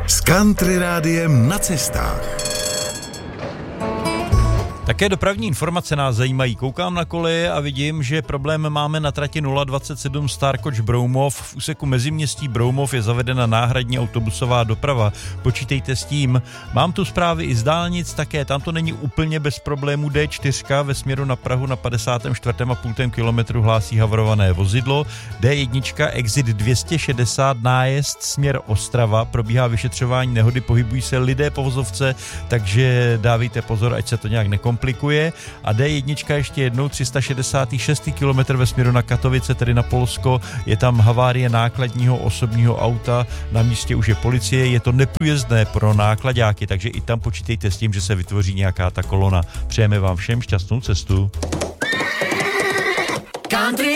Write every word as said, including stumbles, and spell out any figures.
s Country Rádiem na cestách. Také dopravní informace nás zajímají. Koukám na koleje a vidím, že problém máme na trati nula dvacet sedm Starkoč Broumov. V úseku meziměstí Broumov je zavedena náhradní autobusová doprava. Počítejte s tím. Mám tu zprávy i z dálnic také. Tam to není úplně bez problémů. D čtyři ve směru na Prahu na padesát čtyři a půl kilometru hlásí havarované vozidlo. D jedna exit dvě stě šedesát nájezd směr Ostrava. Probíhá vyšetřování nehody, pohybují se lidé po vozovce, takže dávejte pozor, ať se to nějak nekomplikuje. A D jedna ještě jednou tři sta šedesát šest kilometr ve směru na Katovice, tedy na Polsko. Je tam havárie nákladního osobního auta, na místě už je policie, je to neprůjezdné pro nákladáky, takže i tam počítejte s tím, že se vytvoří nějaká ta kolona. Přejeme vám všem šťastnou cestu. Country